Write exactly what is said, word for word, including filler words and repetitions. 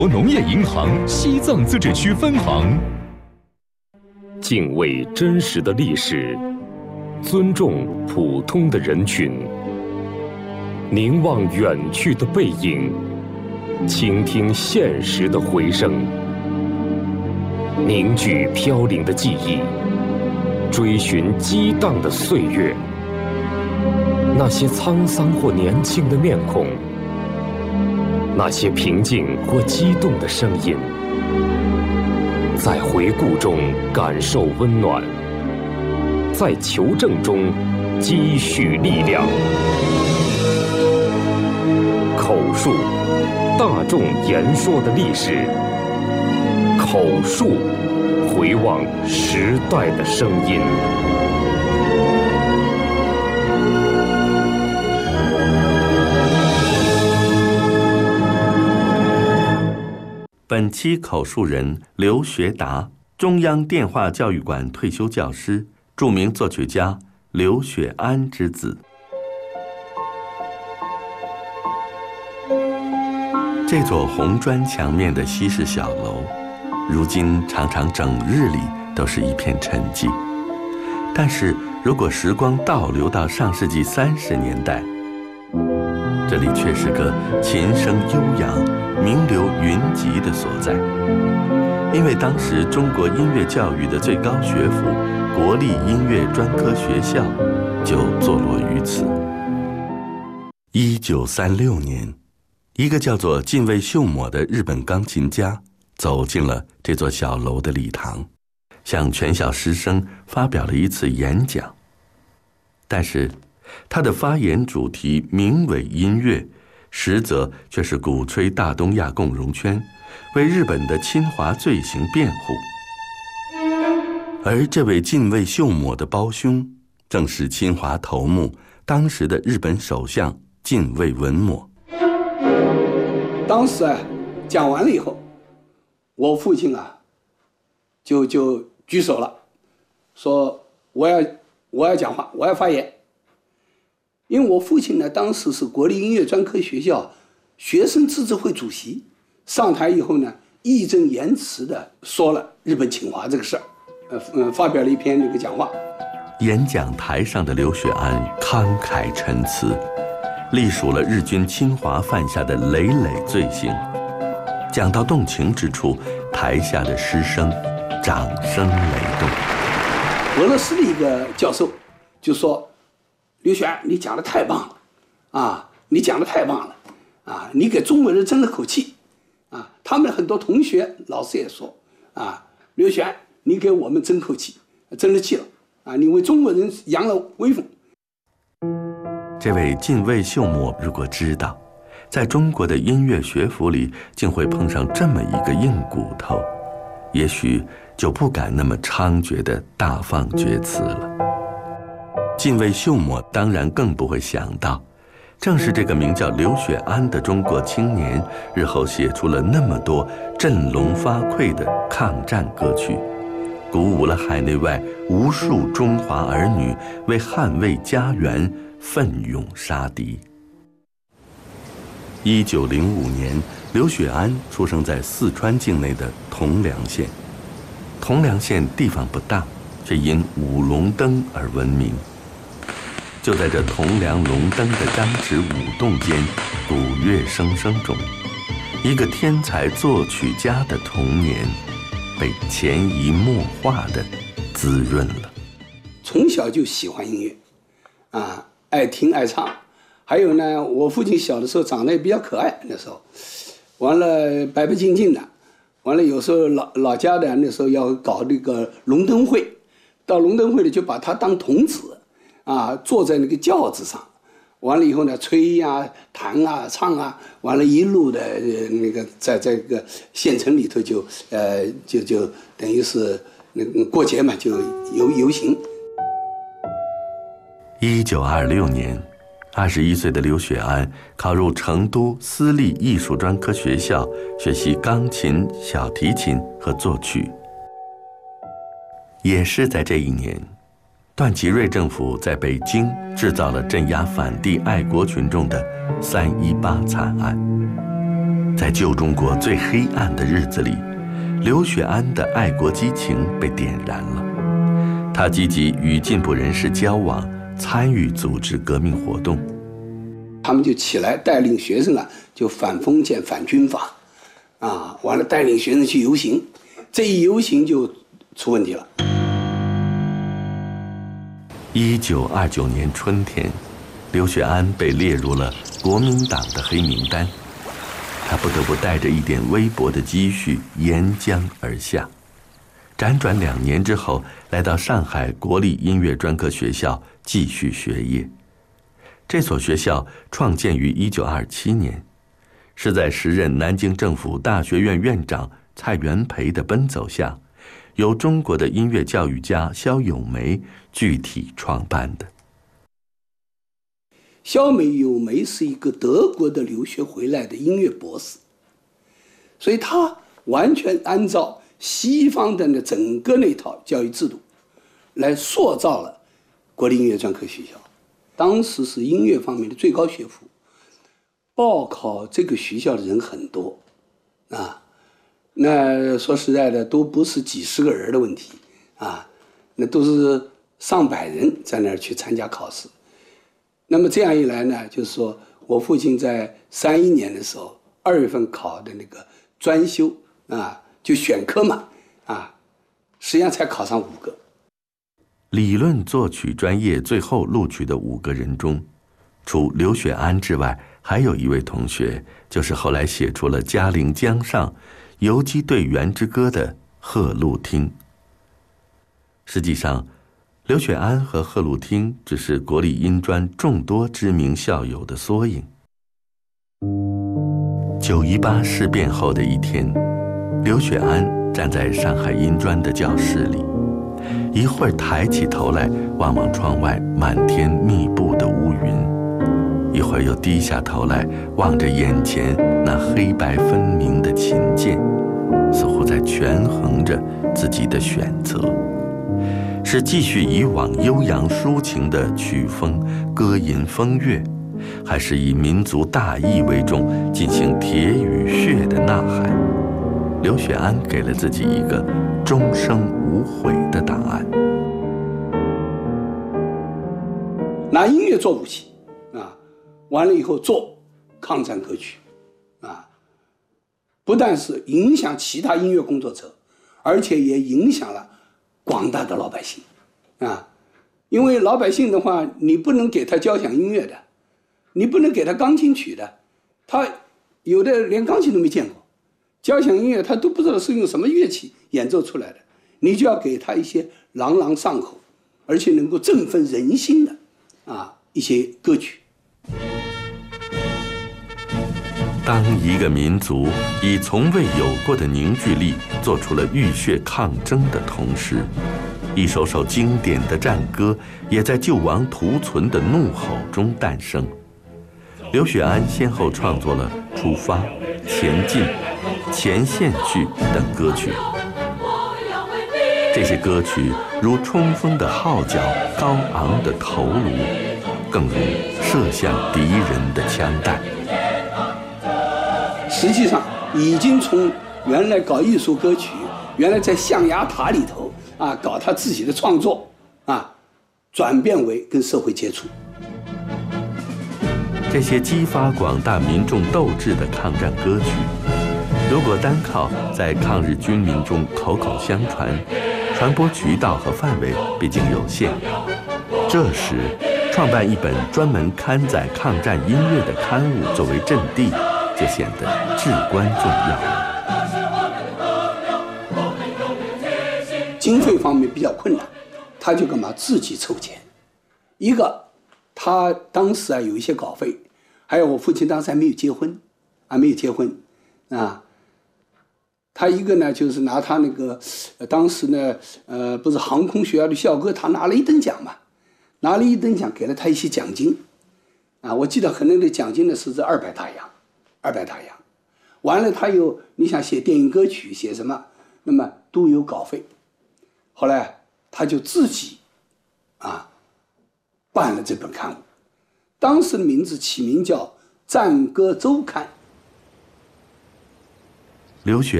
农业银行西藏自治区分行。 敬畏真实的历史，尊重普通的人群，凝望远去的背影，倾听现实的回声，凝聚飘零的记忆，追寻激荡的岁月。那些沧桑或年轻的面孔，那些平静或激动的声音，在回顾中感受温暖，在求证中积蓄力量。口述，大众言说的历史；口述，回望时代的声音。 本期口述人刘学达，中央电话教育馆退休教师，著名作曲家刘雪安之子。这座红砖墙面的西式小楼，如今常常整日里都是一片沉寂。但是如果时光倒流到上世纪三十年代，这里却是个琴声悠扬、名流云集的所在。因为当时中国音乐教育的最高学府国立音乐专科学校就坐落于此。一九三六年，一个叫做近卫秀抹的日本钢琴家走进了这座小楼的礼堂，向全校师生发表了一次演讲。但是他的发言主题名为音乐，实则却是鼓吹大东亚共荣圈，为日本的侵华罪行辩护。而这位近卫秀抹的胞兄，正是侵华头目当时的日本首相近卫文镒。 当时啊，讲完了以后，我父亲啊，就就举手了，说我要我要讲话，我要发言。因为我父亲呢，当时是国立音乐专科学校学生自治会主席，上台以后呢，义正言辞的说了日本侵华这个事儿，呃呃，发表了一篇那个讲话。 演讲台上的刘雪安慷慨陈词，历数了日军侵华犯下的累累罪行。讲到动情之处，台下的师生掌声雷动。 俄罗斯的一个教授就说：“刘璇，你讲的太棒了，啊，你讲的太棒了，啊，你给中国人争了口气，啊，他们很多同学、老师也说，啊，刘璇，你给我们争口气，争了气了，啊，你为中国人扬了威风。” 这位近卫秀抹如果知道，在中国的音乐学府里竟会碰上这么一个硬骨头，也许就不敢那么猖獗地大放厥词了。近卫秀抹当然更不会想到，正是这个名叫刘雪安的中国青年，日后写出了那么多振聋发聩的抗战歌曲，鼓舞了海内外无数中华儿女为捍卫家园奋勇杀敌。一九零五年，刘雪安出生在四川境内的铜梁县。铜梁县地方不大，却因舞龙灯而闻名。就在这铜梁龙灯的张弛舞动间，鼓乐声声中，一个天才作曲家的童年被潜移默化地滋润了。 从小就喜欢音乐，啊，爱听爱唱。还有呢，我父亲小的时候长得也比较可爱，那时候，完了白白净净的，完了有时候老老家的那时候要搞那个龙灯会，到龙灯会里就把他当童子。啊，坐在那个轿子上，完了以后呢，吹呀、啊、弹啊、唱啊，完了一路的、呃、那个在这个县城里头就呃就就等于是那个过节嘛，就游游行。 一九二六年，二十一岁的刘雪安考入成都私立艺术专科学校学习钢琴、小提琴和作曲。也是在这一年，段祺瑞政府在北京制造了镇压反帝爱国群众的三一八惨案。 在旧中国最黑暗的日子里，刘雪庵的爱国激情被点燃了。他积极与进步人士交往，参与组织革命活动。 他们就起来带领学生啊，就反封建、反军阀，啊，完了带领学生去游行，这一游行就出问题了。 一九二九年春天，刘雪庵被列入了国民党的黑名单，他不得不带着一点微薄的积蓄沿江而下。辗转两年之后，来到上海国立音乐专科学校继续学业。这所学校创建于一九二七年，是在时任南京政府大学院院长蔡元培的奔走下，由中国的音乐教育家萧友梅具体创办的。 萧美友梅是一个德国的留学回来的音乐博士，所以他完全按照西方的那整个那套教育制度来塑造了国立音乐专科学校。当时是音乐方面的最高学府，报考这个学校的人很多啊，那说实在的都不是几十个人的问题啊，那都是上百人在那儿去参加考试。那么这样一来呢，就是说我父亲在三一年的时候二月份考的那个专修啊，就选科嘛啊，实际上才考上五个。 理论作曲专业最后录取的五个人中，除刘雪庵之外，还有一位同学，就是后来写出了《嘉陵江上》《游击队员之歌》的贺路汀。实际上，刘雪庵和贺路汀只是国立音专众多知名校友的缩影。九一八事变后的一天，刘雪庵站在上海音专的教室里，一会儿抬起头来望望窗外满天密布的乌云，一会儿又低下头来望着眼前那黑白分明的琴键，似乎在权衡着自己的选择，是继续以往悠扬抒情的曲风歌吟风月，还是以民族大义为重进行铁与血的呐喊？刘雪庵给了自己一个终生无悔的答案。 拿音乐做武器啊，完了以后做抗战歌曲啊，不但是影响其他音乐工作者，而且也影响了广大的老百姓啊。因为老百姓的话，你不能给他交响音乐的，你不能给他钢琴曲的，他有的连钢琴都没见过，交响音乐他都不知道是用什么乐器演奏出来的，你就要给他一些朗朗上口，而且能够振奋人心的啊一些歌曲。 当一个民族以从未有过的凝聚力做出了浴血抗争的同时，一首首经典的战歌也在救亡图存的怒吼中诞生。刘雪庵先后创作了《出发》《前进》《前线序》等歌曲。这些歌曲如冲锋的号角、高昂的头颅，更如射向敌人的枪弹。 实际上已经从原来搞艺术歌曲，原来在象牙塔里头啊搞他自己的创作啊，转变为跟社会接触。 这些激发广大民众斗志的抗战歌曲，如果单靠在抗日军民中口口相传，传播渠道和范围毕竟有限。这时，创办一本专门刊载抗战音乐的刊物作为阵地，就显得至关重要。 经费方面比较困难，他就干嘛自己凑钱。一个，他当时啊有一些稿费，还有我父亲当时还没有结婚，还没有结婚啊。他一个呢，就是拿他那个，呃、当时呢，呃，不是航空学校的校歌，他拿了一等奖嘛，拿了一等奖，给了他一些奖金，啊，我记得可能的奖金呢是这二百大洋，二百大洋，完了他又你想写电影歌曲，写什么，那么都有稿费，后来他就自己，啊，办了这本刊物，当时的名字起名叫《战歌周刊》。 刘雪